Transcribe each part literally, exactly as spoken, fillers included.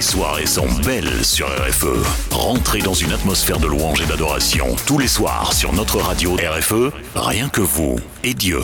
soirées sont belles sur R F E. Rentrez dans une atmosphère de louange et d'adoration tous les soirs sur notre radio R F E. Rien que vous et Dieu.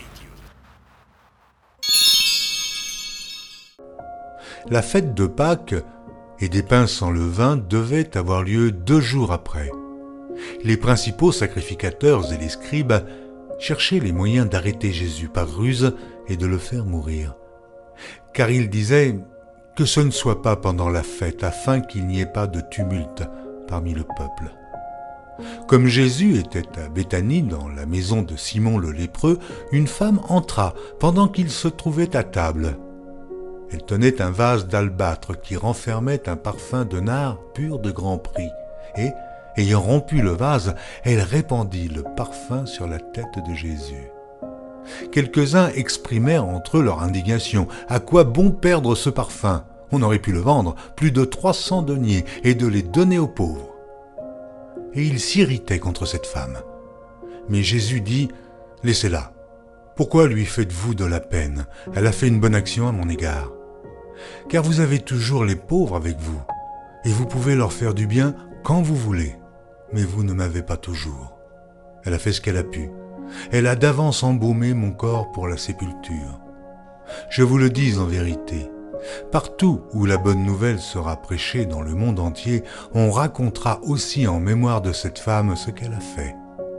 La fête de Pâques et des pains sans levain devait avoir lieu deux jours après. Les principaux sacrificateurs et les scribes cherchaient les moyens d'arrêter Jésus par ruse et de le faire mourir. Car ils disaient que ce ne soit pas pendant la fête, afin qu'il n'y ait pas de tumulte parmi le peuple. Comme Jésus était à Béthanie, dans la maison de Simon le lépreux, une femme entra pendant qu'il se trouvait à table. Elle tenait un vase d'albâtre qui renfermait un parfum de nard pur de grand prix, et, ayant rompu le vase, elle répandit le parfum sur la tête de Jésus. Quelques-uns exprimèrent entre eux leur indignation. À quoi bon perdre ce parfum ? On aurait pu le vendre plus de trois cents deniers et de les donner aux pauvres. Et ils s'irritaient contre cette femme. Mais Jésus dit : « Laissez-la. Pourquoi lui faites-vous de la peine ? Elle a fait une bonne action à mon égard. Car vous avez toujours les pauvres avec vous, et vous pouvez leur faire du bien quand vous voulez, mais vous ne m'avez pas toujours. Elle a fait ce qu'elle a pu. Elle a d'avance embaumé mon corps pour la sépulture. Je vous le dis en vérité, partout où la bonne nouvelle sera prêchée dans le monde entier, on racontera aussi en mémoire de cette femme ce qu'elle a fait. »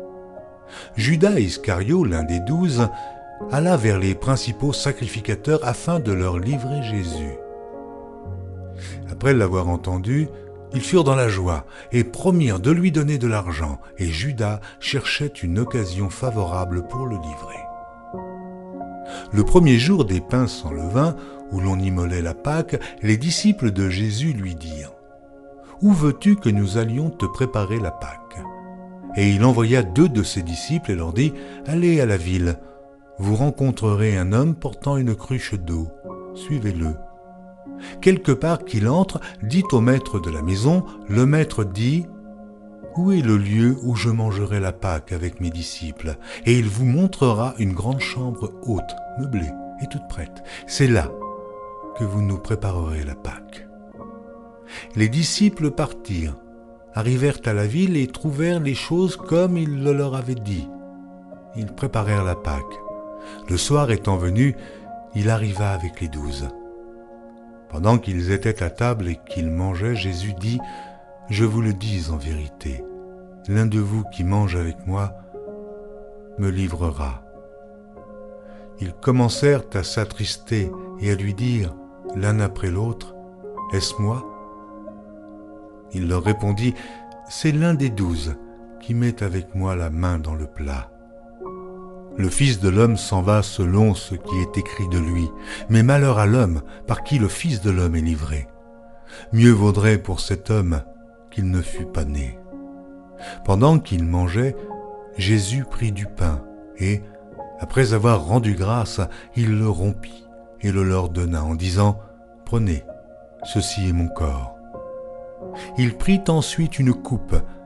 Judas Iscario, l'un des douze, alla vers les principaux sacrificateurs afin de leur livrer Jésus. Après l'avoir entendu, ils furent dans la joie et promirent de lui donner de l'argent, et Judas cherchait une occasion favorable pour le livrer. Le premier jour des pains sans levain, où l'on immolait la Pâque, les disciples de Jésus lui dirent : « Où veux-tu que nous allions te préparer la Pâque ? » Et il envoya deux de ses disciples et leur dit : « Allez à la ville, vous rencontrerez un homme portant une cruche d'eau, suivez-le. Quelque part qu'il entre, dites au maître de la maison, le maître dit : Où est le lieu où je mangerai la Pâque avec mes disciples ? Et il vous montrera une grande chambre haute, meublée et toute prête. C'est là que vous nous préparerez la Pâque. » Les disciples partirent, arrivèrent à la ville et trouvèrent les choses comme il le leur avait dit. Ils préparèrent la Pâque. Le soir étant venu, il arriva avec les douze. Pendant qu'ils étaient à table et qu'ils mangeaient, Jésus dit : « Je vous le dis en vérité, l'un de vous qui mange avec moi me livrera. » Ils commencèrent à s'attrister et à lui dire, l'un après l'autre : « Est-ce moi ?» Il leur répondit : « C'est l'un des douze qui met avec moi la main dans le plat. Le Fils de l'homme s'en va selon ce qui est écrit de lui, mais malheur à l'homme par qui le Fils de l'homme est livré. Mieux vaudrait pour cet homme qu'il ne fût pas né. » Pendant qu'il mangeait, Jésus prit du pain et, après avoir rendu grâce, il le rompit et le leur donna en disant : « Prenez, ceci est mon corps. » Il prit ensuite une coupe